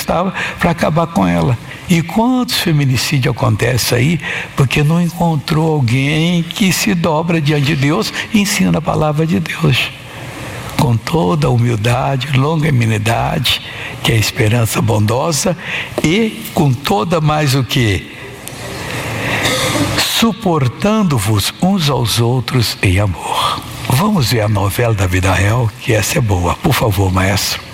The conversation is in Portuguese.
gostava, para acabar com ela. E quantos feminicídios acontecem aí porque não encontrou alguém que se dobra diante de Deus e ensina a palavra de Deus com toda a humildade, longanimidade, que é a esperança bondosa, e com toda mais o que? Suportando-vos uns aos outros em amor. Vamos ver a novela da vida real, que essa é boa. Por favor, maestro.